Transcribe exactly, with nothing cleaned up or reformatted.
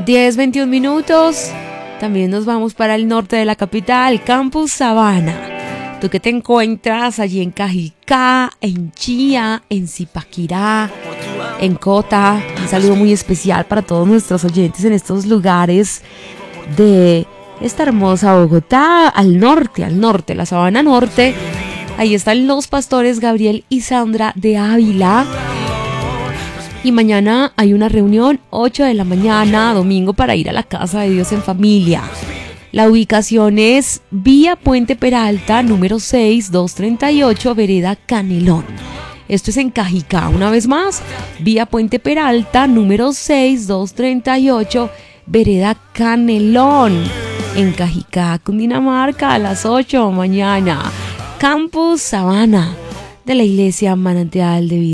diez, veintiún minutos. También nos vamos para el norte de la capital, Campus Sabana. Tú que te encuentras allí en Cajicá, en Chía, en Zipaquirá, en Cota. Un saludo muy especial para todos nuestros oyentes en estos lugares de esta hermosa Bogotá, al norte, al norte, la Sabana Norte. Ahí están los pastores Gabriel y Sandra de Ávila. Y mañana hay una reunión, ocho de la mañana, domingo, para ir a la Casa de Dios en familia. La ubicación es Vía Puente Peralta, número seis, doscientos treinta y ocho, Vereda Canelón. Esto es en Cajicá, una vez más. Vía Puente Peralta, número seis, doscientos treinta y ocho, Vereda Canelón. En Cajicá, Cundinamarca, a las ocho mañana. Campus Sabana, de la Iglesia Manantial de Vida.